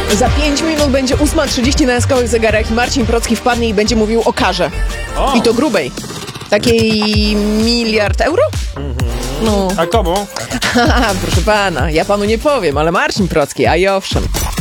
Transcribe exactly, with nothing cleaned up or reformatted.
Za pięć minut będzie ósma trzydzieści na jaskrawych zegarach i Marcin Procki wpadnie i będzie mówił o karze. O. I to grubej. Takiej miliard euro? A komu? Haha, proszę pana, ja panu nie powiem, ale Marcin Procki, a i owszem.